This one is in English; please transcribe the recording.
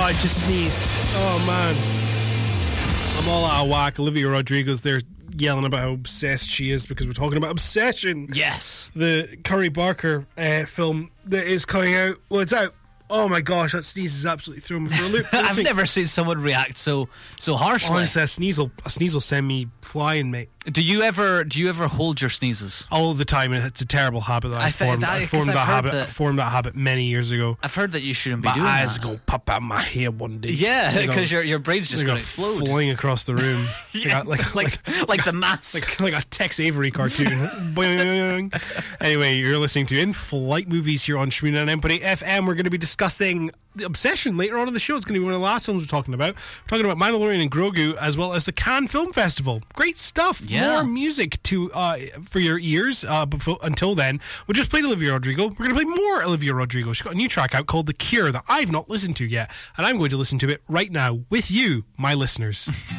I just sneezed. Oh, man. I'm all out of whack. Olivia Rodrigo's there yelling about how obsessed she is because we're talking about Obsession. Yes. The Curry Barker film that is coming out. Well, it's out. Oh my gosh, that sneeze is absolutely throwing me for a loop. I've never seen someone react so harshly. Honestly, a sneeze will send me flying, mate. Do you ever hold your sneezes? All the time, and it's a terrible habit that I formed. I formed that habit many years ago. I've heard that you shouldn't be doing that. My eyes are going to pop out my head one day. Yeah, because your brain's just going to explode. Flying across the room. Yeah, like the mask. Like a Tex Avery cartoon. Boing. Anyway, you're listening to In Flight Movies here on Shmina and Empathy FM. We're going to be discussing The Obsession later on in the show. It's going to be one of the last films we're talking about. We're talking about Mandalorian and Grogu, as well as the Cannes Film Festival. Great stuff. Yeah. More music for your ears. Until then, we just played Olivia Rodrigo. We're going to play more Olivia Rodrigo. She's got a new track out called The Cure that I've not listened to yet, and I'm going to listen to it right now with you, my listeners.